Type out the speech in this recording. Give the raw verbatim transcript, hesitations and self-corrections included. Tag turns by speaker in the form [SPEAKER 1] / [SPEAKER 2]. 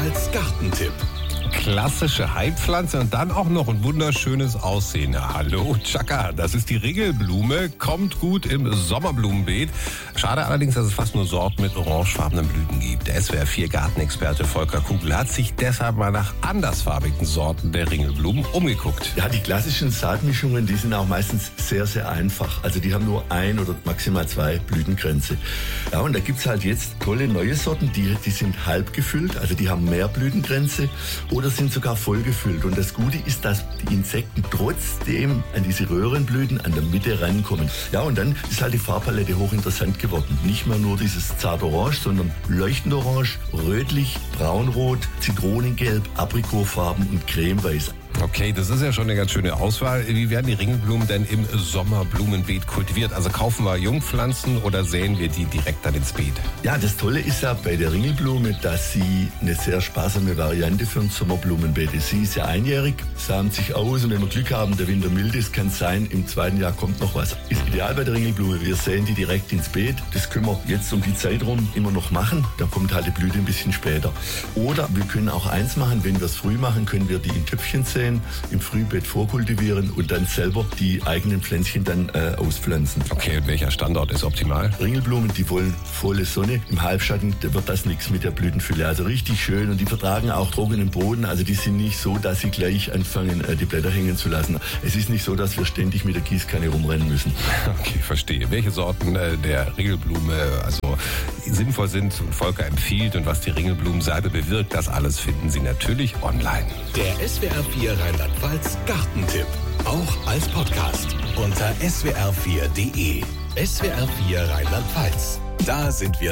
[SPEAKER 1] Rheinland-Pfalz Gartentipp.
[SPEAKER 2] Klassische Heilpflanze und dann auch noch ein wunderschönes Aussehen. Hallo, Chaka, das ist die Ringelblume, kommt gut im Sommerblumenbeet. Schade allerdings, dass es fast nur Sorten mit orangefarbenen Blüten gibt. Der S W R vier Gartenexperte Volker Kugel hat sich deshalb mal nach andersfarbigen Sorten der Ringelblumen umgeguckt.
[SPEAKER 3] Ja, die klassischen Saatmischungen, die sind auch meistens sehr, sehr einfach. Also die haben nur ein oder maximal zwei Blütenkränze. Ja, und da gibt's halt jetzt tolle neue Sorten, die, die sind halb gefüllt, also die haben mehr Blütenkränze oder sind sogar voll gefüllt. Und das Gute ist, dass die Insekten trotzdem an diese Röhrenblüten an der Mitte rankommen. Ja, und dann ist halt die Farbpalette hochinteressant geworden. Nicht mehr nur dieses zart Orange, sondern leuchtend Orange, rötlich, braunrot, Zitronengelb, Aprikotfarben und cremeweiß.
[SPEAKER 2] Okay, das ist ja schon eine ganz schöne Auswahl. Wie werden die Ringelblumen denn im Sommerblumenbeet kultiviert? Also kaufen wir Jungpflanzen oder säen wir die direkt dann ins Beet?
[SPEAKER 3] Ja, das Tolle ist ja bei der Ringelblume, dass sie eine sehr sparsame Variante für ein Sommerblumenbeet ist. Sie ist ja einjährig, samt sich aus und wenn wir Glück haben, der Winter mild ist, kann es sein, im zweiten Jahr kommt noch was. Ist ideal bei der Ringelblume. Wir säen die direkt ins Beet. Das können wir jetzt um die Zeit rum immer noch machen. Da kommt halt die Blüte ein bisschen später. Oder wir können auch eins machen, wenn wir es früh machen, können wir die in Töpfchen säen, im Frühbeet vorkultivieren und dann selber die eigenen Pflänzchen dann äh, auspflanzen.
[SPEAKER 2] Okay, und welcher Standort ist optimal?
[SPEAKER 3] Ringelblumen, die wollen volle Sonne. Im Halbschatten da wird das nichts mit der Blütenfülle. Also richtig schön und die vertragen auch trockenen Boden. Also die sind nicht so, dass sie gleich anfangen, äh, die Blätter hängen zu lassen. Es ist nicht so, dass wir ständig mit der Gießkanne rumrennen müssen.
[SPEAKER 2] Okay, verstehe. Welche Sorten äh, der Ringelblume also sinnvoll sind und Volker empfiehlt und was die Ringelblumensalbe bewirkt, das alles finden Sie natürlich online.
[SPEAKER 1] Der S W R vier Rheinland-Pfalz Gartentipp. Auch als Podcast unter S W R vier punkt de. S W R vier Rheinland-Pfalz. Da sind wir